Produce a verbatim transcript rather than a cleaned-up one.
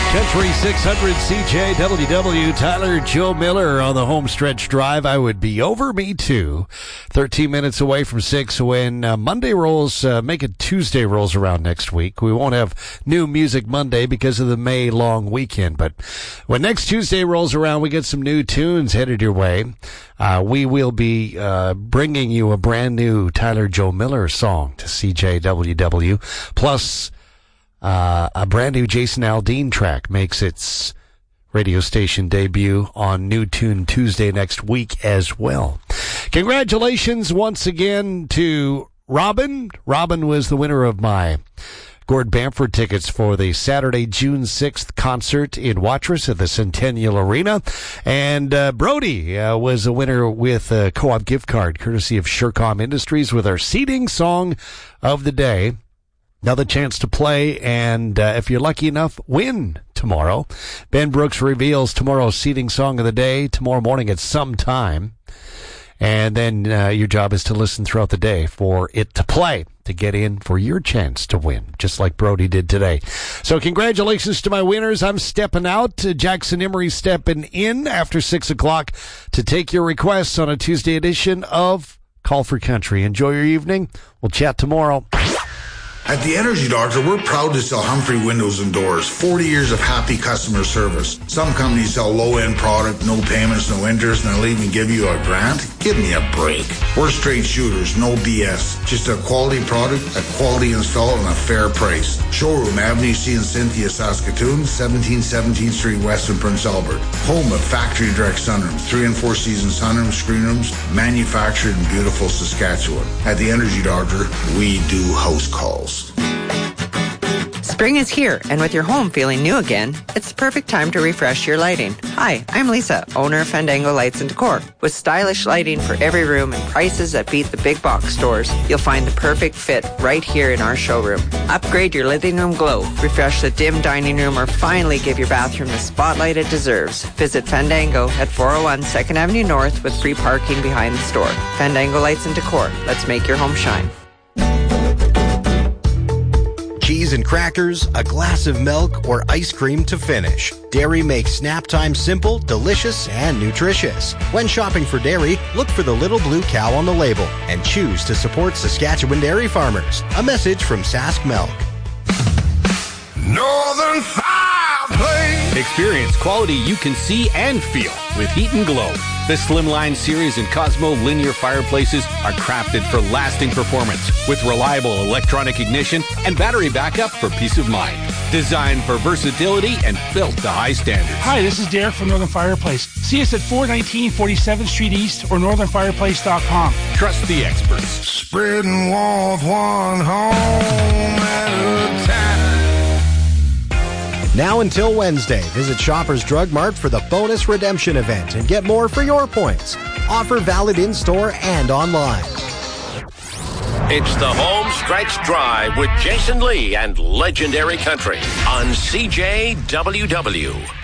Country six hundred C J W W, Tyler, Joe Miller on the home stretch drive. I would be over, me too. thirteen minutes away from six when uh, Monday rolls, uh, make it Tuesday rolls around next week. We won't have new music Monday because of the May long weekend, but when next Tuesday rolls around, we get some new tunes headed your way. Uh, we will be uh, bringing you a brand new Tyler, Joe Miller song to C J W W, plus Uh, a brand new Jason Aldean track makes its radio station debut on New Tune Tuesday next week as well. Congratulations once again to Robin. Robin was the winner of my Gord Bamford tickets for the Saturday, June sixth concert in Watrous at the Centennial Arena. And uh, Brody uh, was a winner with a co-op gift card courtesy of Surecom Industries with our seating song of the day. Another chance to play, and uh, if you're lucky enough, win tomorrow. Ben Brooks reveals tomorrow's seating song of the day tomorrow morning at some time. And then uh, your job is to listen throughout the day for it to play, to get in for your chance to win, just like Brody did today. So congratulations to my winners. I'm stepping out. Jackson Emery stepping in after six o'clock to take your requests on a Tuesday edition of Call for Country. Enjoy your evening. We'll chat tomorrow. At the Energy Doctor, we're proud to sell Humphrey Windows and Doors. forty years of happy customer service. Some companies sell low-end product, no payments, no interest, and they'll even give you a grant. Give me a break. We're straight shooters, no B S. Just a quality product, a quality install, and a fair price. Showroom, Avenue C in Cynthia, Saskatoon, seventeen seventeenth Street West in Prince Albert. Home of factory direct sunrooms, three and four season sunrooms, screen rooms, manufactured in beautiful Saskatchewan. At the Energy Doctor, we do house calls. Spring is here, and with your home feeling new again, it's the perfect time to refresh your lighting. Hi, I'm Lisa, owner of Fandango Lights and Decor. With stylish lighting for every room and prices that beat the big box stores, you'll find the perfect fit right here in our showroom. Upgrade your living room glow, refresh the dim dining room, or finally give your bathroom the spotlight it deserves. Visit Fandango at four oh one second Avenue North with free parking behind the store. Fandango Lights and Decor. Let's make your home shine. Cheese and crackers, a glass of milk, or ice cream to finish. Dairy makes snap time simple, delicious, and nutritious. When shopping for dairy, look for the little blue cow on the label and choose to support Saskatchewan dairy farmers. A message from Sask Milk. Northern Fireplace. Experience quality you can see and feel with Heat and Glow. The Slimline series and Cosmo linear fireplaces are crafted for lasting performance with reliable electronic ignition and battery backup for peace of mind. Designed for versatility and built to high standards. Hi, this is Derek from Northern Fireplace. See us at four nineteen forty-seventh Street East or northern fireplace dot com. Trust the experts. Spreading warmth one home at a time. Now until Wednesday, visit Shoppers Drug Mart for the bonus redemption event and get more for your points. Offer valid in-store and online. It's the Home Stretch Drive with Jason Lee and Legendary Country on C J W W.